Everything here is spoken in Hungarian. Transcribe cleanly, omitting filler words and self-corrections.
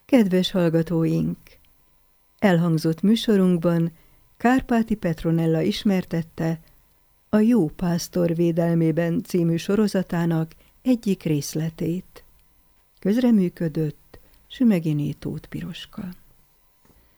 Kedves hallgatóink! Elhangzott műsorunkban Kárpáti Petronella ismertette a Jó pásztor védelmében című sorozatának egyik részletét. Közreműködött Sümeghiné Tóth Piroska.